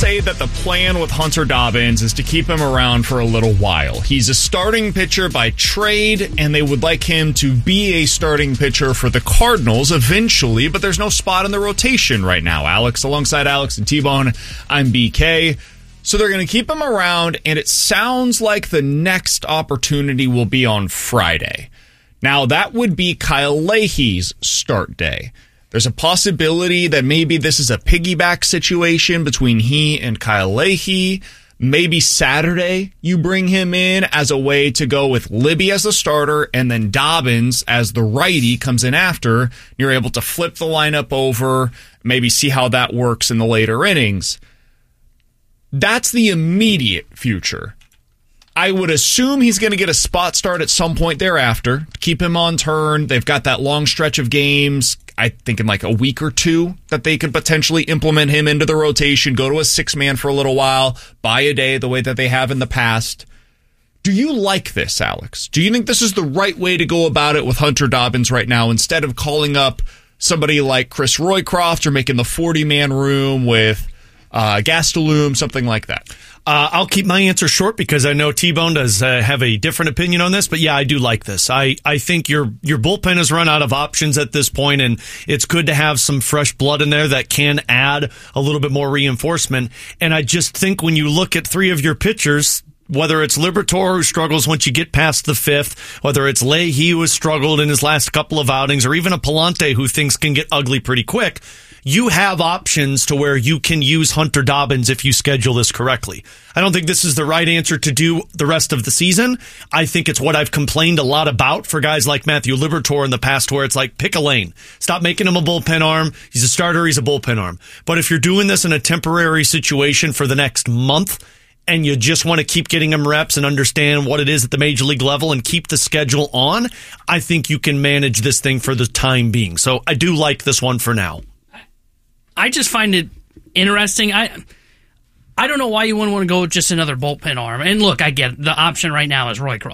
say that the plan with Hunter Dobbins is to keep him around for a little while. He's a starting pitcher by trade, and they would like him to be a starting pitcher for the Cardinals eventually, but there's no spot in the rotation right now. Alongside Alex and T-Bone, I'm BK. So they're going to keep him around, and it sounds like the next opportunity will be on Friday. Now, that would be Kyle Leahy's start day. There's a possibility that maybe this is a piggyback situation between he and Kyle Leahy. Maybe Saturday you bring him in as a way to go with Libby as the starter and then Dobbins as the righty comes in after. You're able to flip the lineup over, maybe see how that works in the later innings. That's the immediate future. I would assume he's going to get a spot start at some point thereafter. Keep him on turn. They've got that long stretch of games, I think in like a week or two, that they could potentially implement him into the rotation, go to a six-man for a little while, buy a day the way that they have in the past. Do you like this, Alex? Do you think this is the right way to go about it with Hunter Dobbins right now, instead of calling up somebody like Chris Roycroft or making the 40-man room with Gastelum, something like that? I'll keep my answer short because I know T-Bone does have a different opinion on this, but yeah, I do like this. I think your bullpen has run out of options at this point, and it's good to have some fresh blood in there that can add a little bit more reinforcement. And I just think when you look at three of your pitchers, whether it's Liberatore, who struggles once you get past the fifth, whether it's Leahy, who has struggled in his last couple of outings, or even a Palante, who things can get ugly pretty quick, you have options to where you can use Hunter Dobbins if you schedule this correctly. I don't think this is the right answer to do the rest of the season. I think it's what I've complained a lot about for guys like Matthew Liberatore in the past, where it's like, pick a lane. Stop making him a bullpen arm. He's a starter. He's a bullpen arm. But if you're doing this in a temporary situation for the next month, and you just want to keep getting him reps and understand what it is at the major league level and keep the schedule on, I think you can manage this thing for the time being. So I do like this one for now. I just find it interesting. I don't know why you wouldn't want to go with just another bullpen arm. And look, I get it. The option right now is Roycroft.